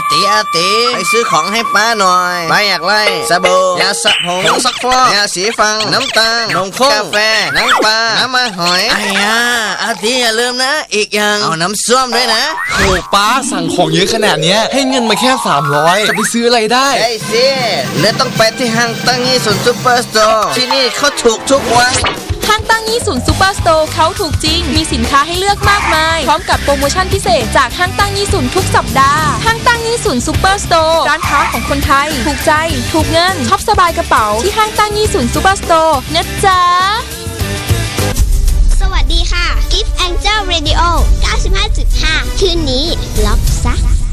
ติไปซื้อของให้ป้าหน่อยป้าอยากไล่สบู่ยาสระผมผงซักฟอกยาสีฟันน้ำตาลนมข้นกาแฟน้ำปลาน้ำมันหอยไอ้ยาอาติอย่าลืมนะอีกอย่างเอาน้ำส้มด้วยนะโหป้าสั่งของเยอะขนาดเนี้ยให้เงินมาแค่300จะไปซื้ออะไรได้ไอ้สิเลยต้องไปที่ห้างตั้งยี่สุนซูเปอร์สโตร์ที่นี่เขาถูกทุกวันห้างตั้งยี่สุนซูเปอร์สโตร์เขาถูกจริงมีสินค้าให้เลือกมากมายพร้อมกับโปรโมชั่นพิเศษจากห้างตั้งยี่สุนทุกสัปดาห์ห้างตั้งยี่สุนซูเปอร์สโตร์ร้านค้าของคนไทยถูกใจถูกเงินช็อปสบายกระเป๋าที่ห้างตั้งยี่สุนซูเปอร์สโตร์นะจ๊ะสวัสดีค่ะ Gift Angel Radio 95.5 คืนนี้ล็อกซัก